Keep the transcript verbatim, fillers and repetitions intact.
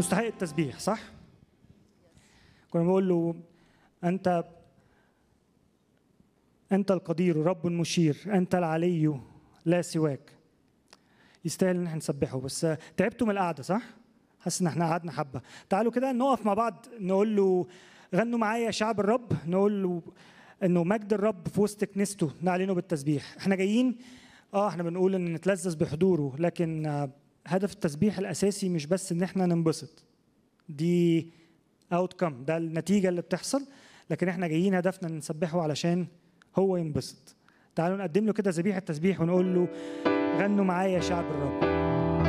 مستحق التسبيح، صح؟ كنا بنقول له أنت أنت القدير رب مشير، أنت العلي لا سواك. يستاهل إن احنا نسبحه. بس تعبتوا من القعدة، صح؟ حاسس إن احنا قعدنا حبة. تعالوا كده نقف مع بعض نقول له غنوا معايا يا شعب الرب، نقول له إنه مجد الرب في وسط كنيسته نعلنه بالتسبيح. احنا جايين اه احنا بنقول إن نتلذذ بحضوره، لكن آه هدف التسبيح الأساسي مش بس إن احنا ننبسط، دي outcome، ده النتيجة اللي بتحصل، لكن احنا جايين هدفنا نسبحه علشان هو ينبسط. تعالوا نقدم له كده ذبيحة تسبيح ونقول له غنوا معايا يا شعب الرب.